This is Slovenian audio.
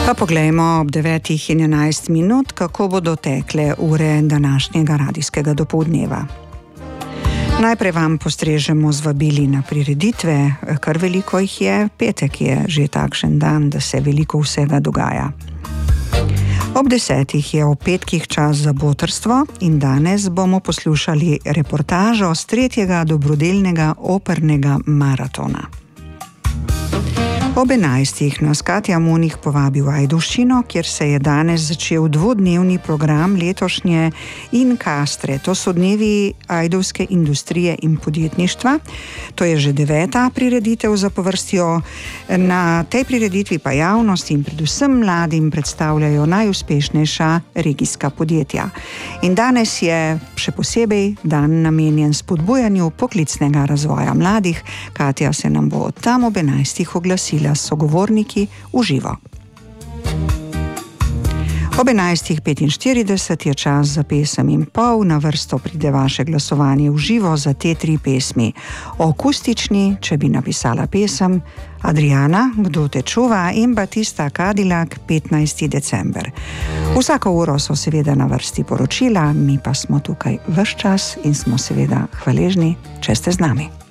Pa poglejmo ob 9:11, kako bodo tekle ure današnjega radijskega dopoldneva. Najprej vam postrežemo z vabili na prireditve, kar veliko jih je. Petek je že takšen dan, da se veliko vsega dogaja. Ob 10:00 je o petkih čas za botrstvo in danes bomo poslušali reportažo z 3. dobrodelnega opernega maratona. Ob 11:00 nas Katja Munih povabi v Ajdovščino, kjer se je danes začel dvodnevni program letošnje Incastre. To so dnevi ajdovske industrije in podjetništva. To je že 9. prireditev zapovrstjo. Na tej prireditvi pa javnosti in predvsem mladim predstavljajo najuspešnejša regijska podjetja. In danes je še posebej dan namenjen spodbujanju poklicnega razvoja mladih. Katja se nam bo tam ob 11:00 oglasila s sogovorniki v živo. Ob 11:45 je čas za pesem in pol, na vrsto pride vaše glasovanje v živo za te 3 pesmi. O akustični, če bi napisala pesem, Adriana, Kdo te čuva in Batista Cadillac, 15. december. Vsako uro so seveda na vrsti poročila, mi pa smo tukaj ves čas in smo seveda hvaležni, če ste z nami.